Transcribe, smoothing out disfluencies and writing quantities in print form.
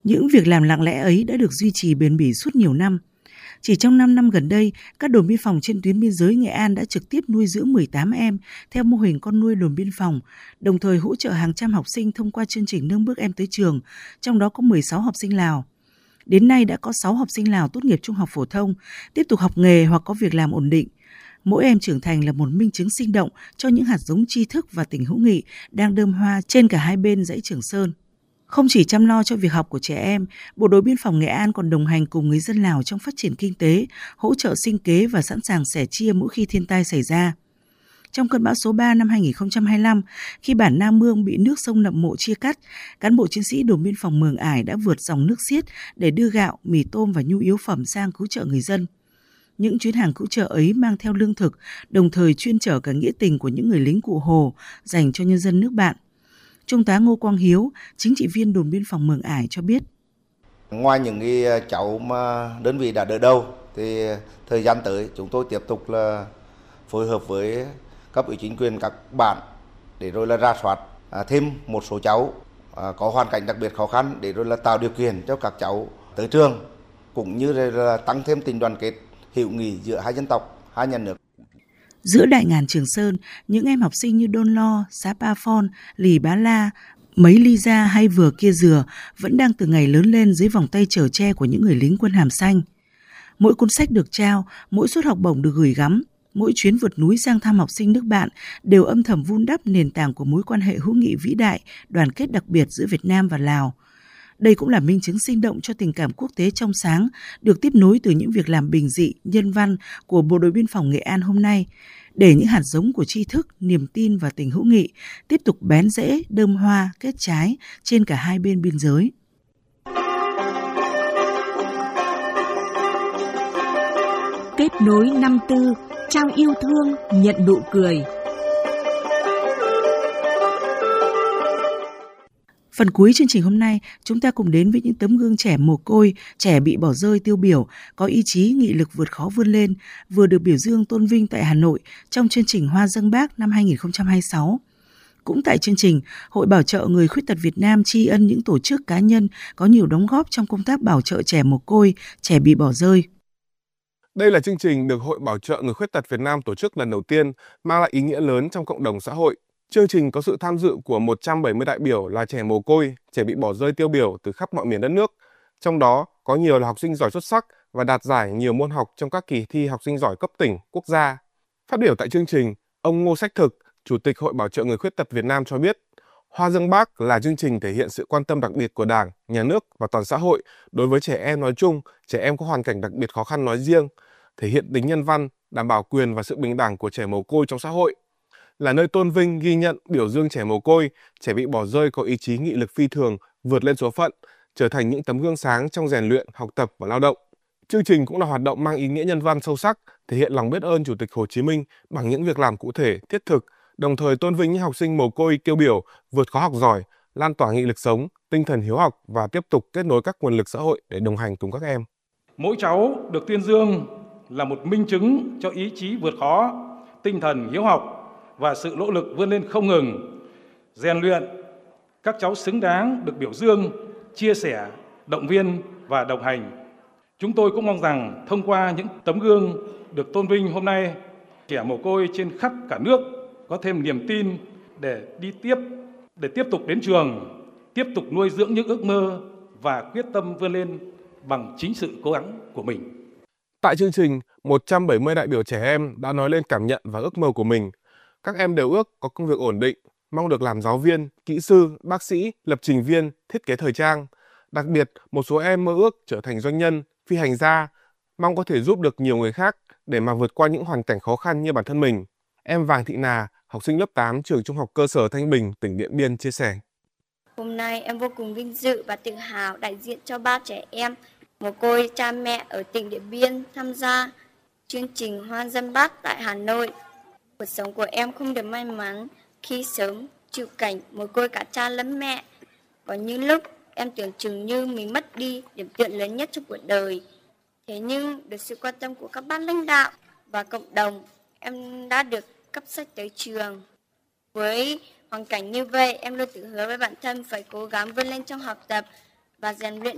Những việc làm lặng lẽ ấy đã được duy trì bền bỉ suốt nhiều năm. Chỉ trong 5 năm gần đây, các đồn biên phòng trên tuyến biên giới Nghệ An đã trực tiếp nuôi dưỡng 18 em theo mô hình con nuôi đồn biên phòng, đồng thời hỗ trợ hàng trăm học sinh thông qua chương trình nâng bước em tới trường, trong đó có 16 học sinh Lào. Đến nay đã có 6 học sinh Lào tốt nghiệp trung học phổ thông, tiếp tục học nghề hoặc có việc làm ổn định. Mỗi em trưởng thành là một minh chứng sinh động cho những hạt giống tri thức và tình hữu nghị đang đơm hoa trên cả hai bên dãy Trường Sơn. Không chỉ chăm lo cho việc học của trẻ em, Bộ đội Biên phòng Nghệ An còn đồng hành cùng người dân Lào trong phát triển kinh tế, hỗ trợ sinh kế và sẵn sàng sẻ chia mỗi khi thiên tai xảy ra. Trong cơn bão số 3 năm 2025, khi bản Nam Mương bị nước sông Nậm Mộ chia cắt, cán bộ chiến sĩ đồn biên phòng Mường Ải đã vượt dòng nước xiết để đưa gạo, mì tôm và nhu yếu phẩm sang cứu trợ người dân. Những chuyến hàng cứu trợ ấy mang theo lương thực, đồng thời chuyên chở cả nghĩa tình của những người lính cụ Hồ dành cho nhân dân nước bạn. Trung tá Ngô Quang Hiếu, chính trị viên đồn biên phòng Mường Ải cho biết. Ngoài những cháu mà đơn vị đã đỡ đầu, thì thời gian tới chúng tôi tiếp tục là phối hợp với cấp ủy chính quyền các bản để rồi là rà soát thêm một số cháu có hoàn cảnh đặc biệt khó khăn để rồi là tạo điều kiện cho các cháu tới trường, cũng như là tăng thêm tình đoàn kết hữu nghị giữa hai dân tộc, hai nhà nước. Giữa đại ngàn Trường Sơn, những em học sinh như Đôn Lo, Sá Pa Phon, Lì Bá La, Mấy Ly Gia hay Vừa Kia Dừa vẫn đang từ ngày lớn lên dưới vòng tay chở che của những người lính quân hàm xanh. Mỗi cuốn sách được trao, mỗi suất học bổng được gửi gắm, mỗi chuyến vượt núi sang thăm học sinh nước bạn đều âm thầm vun đắp nền tảng của mối quan hệ hữu nghị vĩ đại, đoàn kết đặc biệt giữa Việt Nam và Lào. Đây cũng là minh chứng sinh động cho tình cảm quốc tế trong sáng, được tiếp nối từ những việc làm bình dị, nhân văn của Bộ đội Biên phòng Nghệ An hôm nay, để những hạt giống của tri thức, niềm tin và tình hữu nghị tiếp tục bén rễ, đơm hoa, kết trái trên cả hai bên biên giới. Kết nối năm tư, trao yêu thương, nhận nụ cười. Phần cuối chương trình hôm nay, chúng ta cùng đến với những tấm gương trẻ mồ côi, trẻ bị bỏ rơi tiêu biểu, có ý chí, nghị lực vượt khó vươn lên, vừa được biểu dương tôn vinh tại Hà Nội trong chương trình Hoa dâng Bác năm 2026. Cũng tại chương trình, Hội Bảo trợ Người Khuyết tật Việt Nam tri ân những tổ chức cá nhân có nhiều đóng góp trong công tác bảo trợ trẻ mồ côi, trẻ bị bỏ rơi. Đây là chương trình được Hội Bảo trợ Người Khuyết tật Việt Nam tổ chức lần đầu tiên, mang lại ý nghĩa lớn trong cộng đồng xã hội. Chương trình có sự tham dự của 170 đại biểu là trẻ mồ côi, trẻ bị bỏ rơi tiêu biểu từ khắp mọi miền đất nước. Trong đó có nhiều là học sinh giỏi xuất sắc và đạt giải nhiều môn học trong các kỳ thi học sinh giỏi cấp tỉnh, quốc gia. Phát biểu tại chương trình, ông Ngô Sách Thực, Chủ tịch Hội Bảo trợ Người Khuyết tật Việt Nam cho biết, Hoa dâng Bác là chương trình thể hiện sự quan tâm đặc biệt của Đảng, Nhà nước và toàn xã hội đối với trẻ em nói chung, trẻ em có hoàn cảnh đặc biệt khó khăn nói riêng, thể hiện tính nhân văn, đảm bảo quyền và sự bình đẳng của trẻ mồ côi trong xã hội. Là nơi tôn vinh, ghi nhận, biểu dương trẻ mồ côi, trẻ bị bỏ rơi có ý chí nghị lực phi thường, vượt lên số phận, trở thành những tấm gương sáng trong rèn luyện, học tập và lao động. Chương trình cũng là hoạt động mang ý nghĩa nhân văn sâu sắc, thể hiện lòng biết ơn Chủ tịch Hồ Chí Minh bằng những việc làm cụ thể, thiết thực, đồng thời tôn vinh những học sinh mồ côi tiêu biểu, vượt khó học giỏi, lan tỏa nghị lực sống, tinh thần hiếu học và tiếp tục kết nối các nguồn lực xã hội để đồng hành cùng các em. Mỗi cháu được tuyên dương là một minh chứng cho ý chí vượt khó, tinh thần hiếu học và sự nỗ lực vươn lên không ngừng, rèn luyện. Các cháu xứng đáng được biểu dương, chia sẻ, động viên và đồng hành. Chúng tôi cũng mong rằng thông qua những tấm gương được tôn vinh hôm nay, trẻ mồ côi trên khắp cả nước có thêm niềm tin để tiếp tục đến trường, tiếp tục nuôi dưỡng những ước mơ và quyết tâm vươn lên bằng chính sự cố gắng của mình. Tại chương trình, 170 đại biểu trẻ em đã nói lên cảm nhận và ước mơ của mình. Các em đều ước có công việc ổn định, mong được làm giáo viên, kỹ sư, bác sĩ, lập trình viên, thiết kế thời trang. Đặc biệt, một số em mơ ước trở thành doanh nhân, phi hành gia, mong có thể giúp được nhiều người khác để mà vượt qua những hoàn cảnh khó khăn như bản thân mình. Em Vàng Thị Nà, học sinh lớp 8 trường Trung học cơ sở Thanh Bình, tỉnh Điện Biên chia sẻ. Hôm nay em vô cùng vinh dự và tự hào đại diện cho 3 trẻ em mồ côi cha mẹ ở tỉnh Điện Biên tham gia chương trình Hoa dâng Bác tại Hà Nội. Cuộc sống của em không được may mắn khi sớm chịu cảnh mồ côi cả cha lẫn mẹ. Có những lúc em tưởng chừng như mình mất đi điểm tựa lớn nhất trong cuộc đời. Thế nhưng được sự quan tâm của các ban lãnh đạo và cộng đồng, em đã được cấp sách tới trường. Với hoàn cảnh như vậy, em luôn tự hứa với bản thân phải cố gắng vươn lên trong học tập và rèn luyện